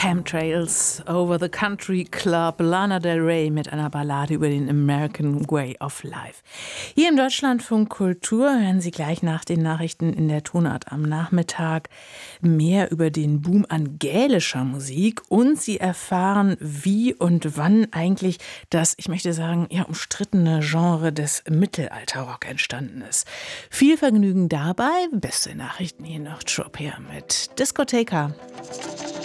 Chemtrails Over the Country Club, Lana Del Rey mit einer Ballade über den American Way of Life. Hier im Deutschlandfunk Kultur hören Sie gleich nach den Nachrichten in der Tonart am Nachmittag mehr über den Boom an gälischer Musik und Sie erfahren, wie und wann eigentlich das, ich möchte sagen, ja, umstrittene Genre des Mittelalterrock entstanden ist. Viel Vergnügen dabei. Beste Nachrichten hier noch Tropia mit Diskotheka.